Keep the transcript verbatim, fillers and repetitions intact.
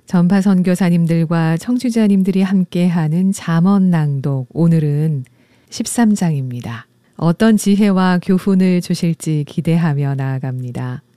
전파 선교사님들과 청취자님들이 함께하는 잠언 낭독, 오늘은 십삼 장입니다. 어떤 지혜와 교훈을 주실지 기대하며 나아갑니다.